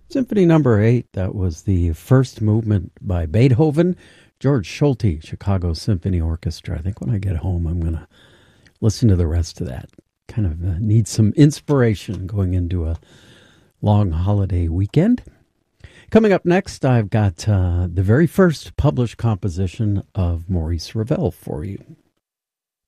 Symphony Number 8, that was the first movement by Beethoven, George Solti, Chicago Symphony Orchestra. I think when I get home, I'm going to listen to the rest of that. Kind of need some inspiration going into a long holiday weekend. Coming up next, I've got the very first published composition of Maurice Ravel for you.